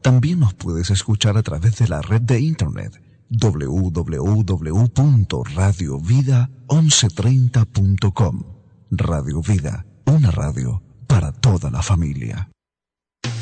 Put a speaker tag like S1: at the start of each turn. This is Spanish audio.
S1: También nos puedes escuchar a través de la red de internet www.radiovida1130.com. Radio Vida, una radio para toda la familia.